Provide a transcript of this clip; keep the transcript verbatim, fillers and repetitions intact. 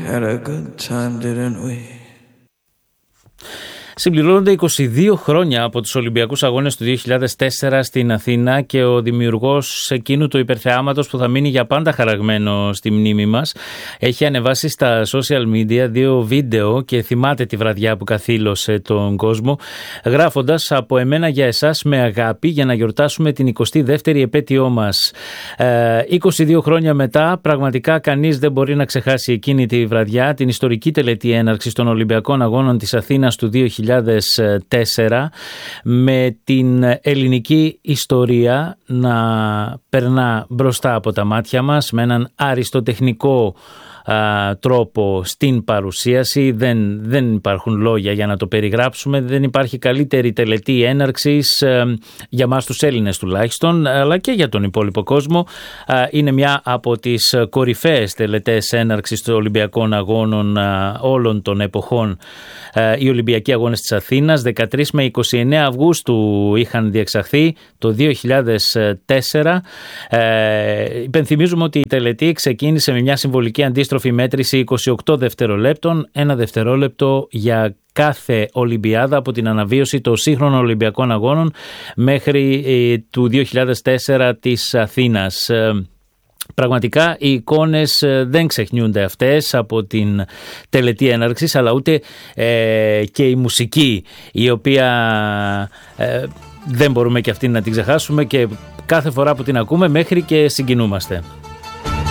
had a good time, didn't we? Συμπληρώνονται είκοσι δύο χρόνια από τους Ολυμπιακούς Αγώνες του δύο χιλιάδες τέσσερα στην Αθήνα και ο δημιουργός εκείνου του υπερθεάματος που θα μείνει για πάντα χαραγμένο στη μνήμη μας έχει ανεβάσει στα social media δύο βίντεο και θυμάται τη βραδιά που καθήλωσε τον κόσμο, γράφοντας «Από εμένα για εσάς με αγάπη για να γιορτάσουμε την εικοστή δεύτερη επέτειό μας». Ε, είκοσι δύο χρόνια μετά πραγματικά κανείς δεν μπορεί να ξεχάσει εκείνη τη βραδιά, την ιστορική τελετή έναρξης των Ολυμπιακών Αγώνων της Αθήνας του δύο χιλιάδες τέσσερα, με την ελληνική ιστορία να περνά μπροστά από τα μάτια μας με έναν αριστοτεχνικό α, τρόπο στην παρουσίαση. Δεν, δεν υπάρχουν λόγια για να το περιγράψουμε. Δεν υπάρχει καλύτερη τελετή έναρξης α, για μας τους Έλληνες τουλάχιστον, αλλά και για τον υπόλοιπο κόσμο. Α, είναι μια από τις κορυφαίες τελετές έναρξης των Ολυμπιακών Αγώνων α, όλων των εποχών. Οι Ολυμπιακοί Αγώνες της Αθήνας, δεκατρείς με είκοσι εννέα Αυγούστου είχαν διεξαχθεί το δύο χιλιάδες τέσσερα. Ε, υπενθυμίζουμε ότι η τελετή ξεκίνησε με μια συμβολική αντίστροφη μέτρηση είκοσι οκτώ δευτερολέπτων, ένα δευτερόλεπτο για κάθε Ολυμπιάδα από την αναβίωση των σύγχρονων Ολυμπιακών Αγώνων μέχρι ε, του δύο χιλιάδες τέσσερα της Αθήνας. Πραγματικά οι εικόνες δεν ξεχνιούνται αυτές από την τελετή έναρξης, αλλά ούτε ε, και η μουσική, η οποία ε, δεν μπορούμε και αυτή να την ξεχάσουμε και κάθε φορά που την ακούμε μέχρι και συγκινούμαστε.